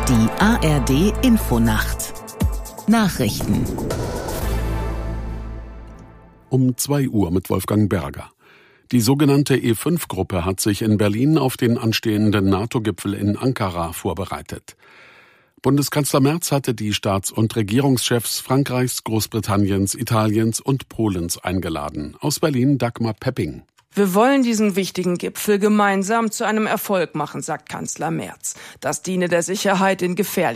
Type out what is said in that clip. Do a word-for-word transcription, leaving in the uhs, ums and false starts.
Die A R D Infonacht Nachrichten Um zwei Uhr mit Wolfgang Berger. Die sogenannte E fünf Gruppe hat sich in Berlin auf den anstehenden NATO-Gipfel in Ankara vorbereitet. Bundeskanzler Merz hatte die Staats- und Regierungschefs Frankreichs, Großbritanniens, Italiens und Polens eingeladen. Aus Berlin Dagmar Pepping. Wir wollen diesen wichtigen Gipfel gemeinsam zu einem Erfolg machen, sagt Kanzler Merz. Das diene der Sicherheit in gefährlichen